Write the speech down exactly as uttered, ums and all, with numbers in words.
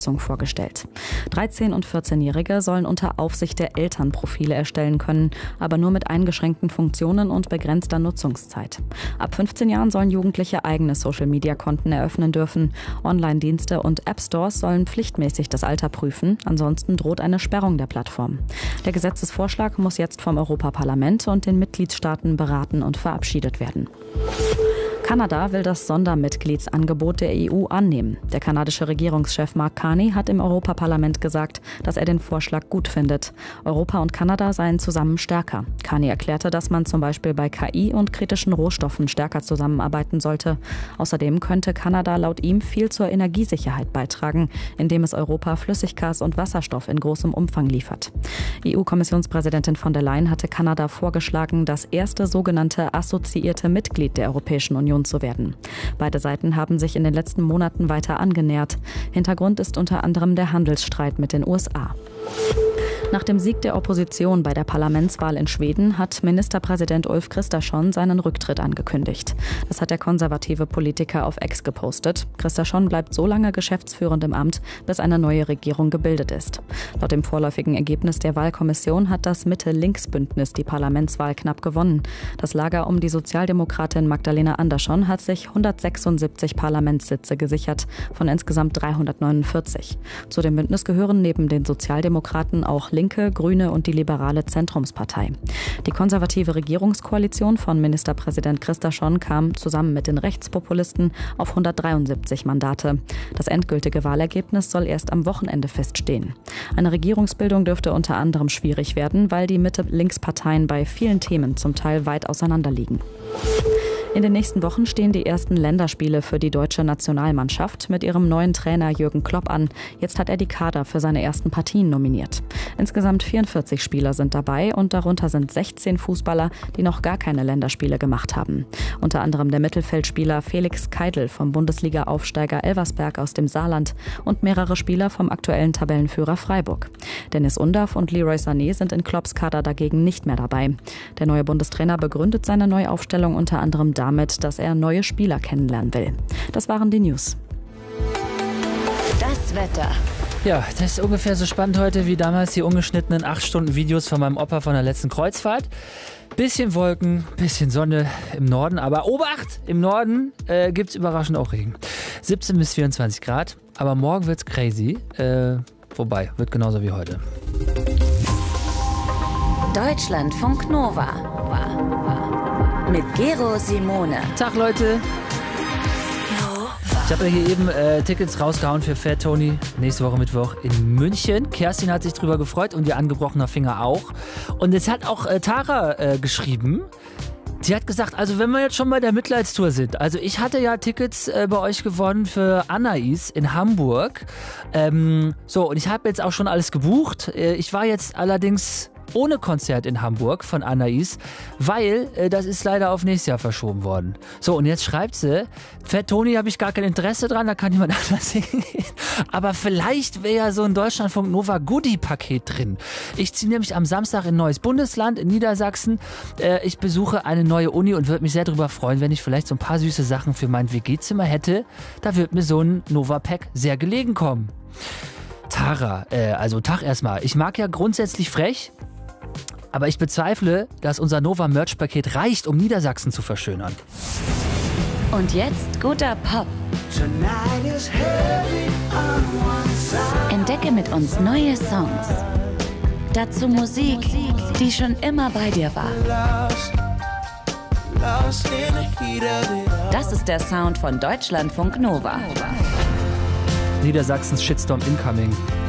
vorgestellt. dreizehn- und vierzehnjährige sollen unter Aufsicht der Eltern Profile erstellen können, aber nur mit eingeschränkten Funktionen und begrenzter Nutzungszeit. Ab fünfzehn Jahren sollen Jugendliche eigene Social-Media-Konten eröffnen dürfen. Online-Dienste und App-Stores sollen pflichtmäßig das Alter prüfen, ansonsten droht eine Sperrung der Plattform. Der Gesetzesvorschlag muss jetzt vom Europaparlament und den Mitgliedstaaten beraten und verabschiedet werden. Kanada will das Sondermitgliedsangebot der E U annehmen. Der kanadische Regierungschef Mark Carney hat im Europaparlament gesagt, dass er den Vorschlag gut findet. Europa und Kanada seien zusammen stärker. Carney erklärte, dass man zum Beispiel bei K I und kritischen Rohstoffen stärker zusammenarbeiten sollte. Außerdem könnte Kanada laut ihm viel zur Energiesicherheit beitragen, indem es Europa Flüssiggas und Wasserstoff in großem Umfang liefert. E U-Kommissionspräsidentin von der Leyen hatte Kanada vorgeschlagen, das erste sogenannte assoziierte Mitglied der Europäischen Union zu werden. Beide Seiten haben sich in den letzten Monaten weiter angenähert. Hintergrund ist unter anderem der Handelsstreit mit den U S A. Nach dem Sieg der Opposition bei der Parlamentswahl in Schweden hat Ministerpräsident Ulf Kristersson seinen Rücktritt angekündigt. Das hat der konservative Politiker auf X gepostet. Kristersson bleibt so lange geschäftsführend im Amt, bis eine neue Regierung gebildet ist. Laut dem vorläufigen Ergebnis der Wahlkommission hat das Mitte-Links-Bündnis die Parlamentswahl knapp gewonnen. Das Lager um die Sozialdemokratin Magdalena Andersson hat sich hundertsechsundsiebzig Parlamentssitze gesichert, von insgesamt dreihundertneunundvierzig. Zu dem Bündnis gehören neben den Sozialdemokraten auch Linke, Grüne und die liberale Zentrumspartei. Die konservative Regierungskoalition von Ministerpräsident Kristersson kam zusammen mit den Rechtspopulisten auf hundertdreiundsiebzig Mandate. Das endgültige Wahlergebnis soll erst am Wochenende feststehen. Eine Regierungsbildung dürfte unter anderem schwierig werden, weil die Mitte-Links-Parteien bei vielen Themen zum Teil weit auseinanderliegen. In den nächsten Wochen stehen die ersten Länderspiele für die deutsche Nationalmannschaft mit ihrem neuen Trainer Jürgen Klopp an. Jetzt hat er die Kader für seine ersten Partien nominiert. Insgesamt vierundvierzig Spieler sind dabei und darunter sind sechzehn Fußballer, die noch gar keine Länderspiele gemacht haben. Unter anderem der Mittelfeldspieler Felix Keidl vom Bundesliga-Aufsteiger Elversberg aus dem Saarland und mehrere Spieler vom aktuellen Tabellenführer Freiburg. Dennis Undav und Leroy Sané sind in Klopps Kader dagegen nicht mehr dabei. Der neue Bundestrainer begründet seine Neuaufstellung unter anderem damit, dass er neue Spieler kennenlernen will. Das waren die News. Das Wetter. Ja, das ist ungefähr so spannend heute wie damals die ungeschnittenen acht Stunden Videos von meinem Opa von der letzten Kreuzfahrt. Bisschen Wolken, bisschen Sonne im Norden, aber Obacht! Im Norden äh, gibt es überraschend auch Regen. siebzehn bis vierundzwanzig Grad, aber morgen wird's crazy. Äh, wobei, wird genauso wie heute. Deutschlandfunk Nova. Mit Gero Simone. Tag, Leute. Ich habe ja hier eben äh, Tickets rausgehauen für Fat Tony nächste Woche Mittwoch in München. Kerstin hat sich drüber gefreut und ihr angebrochener Finger auch. Und jetzt hat auch äh, Tara äh, geschrieben. Sie hat gesagt, also wenn wir jetzt schon bei der Mitleidstour sind, also ich hatte ja Tickets äh, bei euch gewonnen für Anais in Hamburg. Ähm, so, und ich habe jetzt auch schon alles gebucht. Äh, ich war jetzt allerdings ohne Konzert in Hamburg von Anais, weil äh, das ist leider auf nächstes Jahr verschoben worden. So, und jetzt schreibt sie, Fat Tony habe ich gar kein Interesse dran, da kann jemand anders hingehen. Aber vielleicht wäre ja so ein Deutschlandfunk Nova Goodie-Paket drin. Ich ziehe nämlich am Samstag in ein neues Bundesland, in Niedersachsen. Äh, ich besuche eine neue Uni und würde mich sehr darüber freuen, wenn ich vielleicht so ein paar süße Sachen für mein W G-Zimmer hätte. Da würde mir so ein Nova-Pack sehr gelegen kommen. Tara, äh, also Tag erstmal. Ich mag ja grundsätzlich frech, aber ich bezweifle, dass unser Nova-Merch-Paket reicht, um Niedersachsen zu verschönern. Und jetzt guter Pop. Entdecke mit uns neue Songs. Dazu Musik, die schon immer bei dir war. Das ist der Sound von Deutschlandfunk Nova. Niedersachsens Shitstorm incoming.